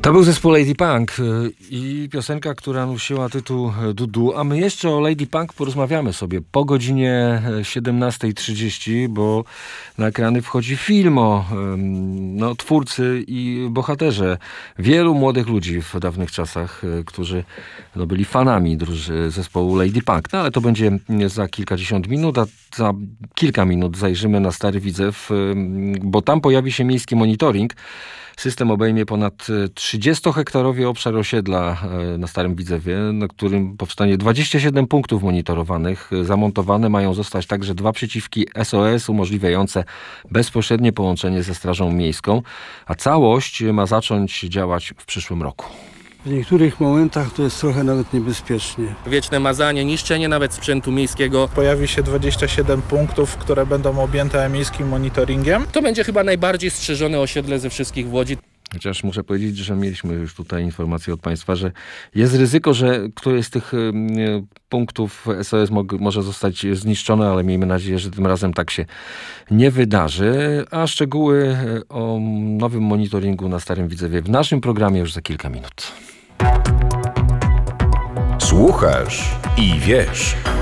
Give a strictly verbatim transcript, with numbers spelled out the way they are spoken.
To był zespół Lady Punk i piosenka, która nosiła tytuł Dudu, a my jeszcze o Lady Punk porozmawiamy sobie po godzinie siedemnasta trzydzieści, bo na ekrany wchodzi film o no, twórcy i bohaterze wielu młodych ludzi w dawnych czasach, którzy no, byli fanami druży, zespołu Lady Punk. No ale to będzie za kilkadziesiąt minut, a za kilka minut zajrzymy na Stary Widzew, bo tam pojawi się miejski monitoring. System obejmie ponad trzydziestohektarowy obszar osiedla na Starym Widzewie, na którym powstanie dwadzieścia siedem punktów monitorowanych. Zamontowane mają zostać także dwa przyciski S O S umożliwiające bezpośrednie połączenie ze Strażą Miejską, a całość ma zacząć działać w przyszłym roku. W niektórych momentach to jest trochę nawet niebezpiecznie. Wieczne mazanie, niszczenie nawet sprzętu miejskiego. Pojawi się dwadzieścia siedem punktów, które będą objęte miejskim monitoringiem. To będzie chyba najbardziej strzeżone osiedle ze wszystkich w Łodzi. Chociaż muszę powiedzieć, że mieliśmy już tutaj informację od państwa, że jest ryzyko, że któryś z tych y, punktów S O S mo- może zostać zniszczone, ale miejmy nadzieję, że tym razem tak się nie wydarzy. A szczegóły o nowym monitoringu na Starym Widzewie w naszym programie już za kilka minut. Słuchasz i wiesz.